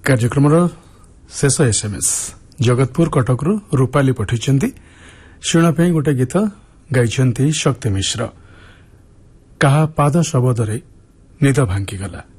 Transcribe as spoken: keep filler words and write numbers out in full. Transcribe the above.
कार्यक्रम शेष एसएमएस जगतपुर कटक रूपाली पठाई शुणापी गोटे गीत गाई शक्ति मिश्र कहा पाद शबदरे निद भांगीगला।